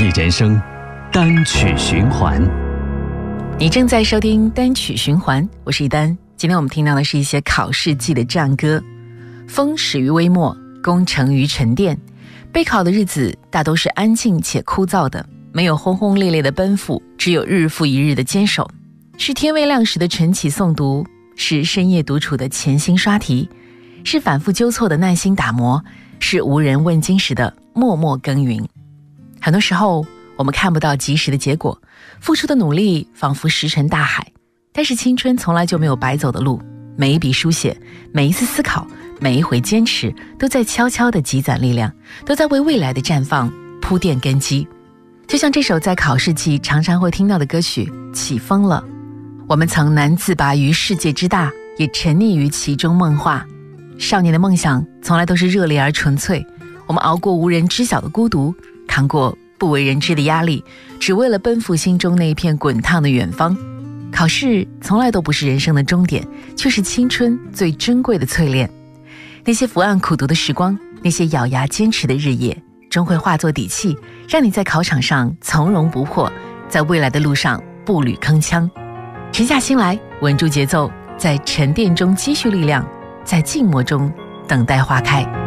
忆人生，单曲循环。 你正在收听单曲循环，我是一丹。今天我们听到的是一些考试季的战歌。风始于微末，功成于沉淀。备考的日子大都是安静且枯燥的，没有轰轰烈烈的奔赴，只有日复一日的坚守。是天未亮时的晨起诵读，是深夜独处的潜心刷题，是反复纠错的耐心打磨，是无人问津时的默默耕耘。很多时候我们看不到及时的结果，付出的努力仿佛石沉大海，但是青春从来就没有白走的路，每一笔书写，每一次思考，每一回坚持，都在悄悄地积攒力量，都在为未来的绽放铺垫根基。就像这首在考试季常常会听到的歌曲《起风了》，我们曾难自拔于世界之大，也沉溺于其中梦话。少年的梦想从来都是热烈而纯粹，我们熬过无人知晓的孤独，扛过不为人知的压力，只为了奔赴心中那一片滚烫的远方。考试从来都不是人生的终点，却是青春最珍贵的淬炼。那些伏案苦读的时光，那些咬牙坚持的日夜，终会化作底气，让你在考场上从容不迫，在未来的路上步履铿锵。沉下心来，稳住节奏，在沉淀中积蓄力量，在静默中等待花开。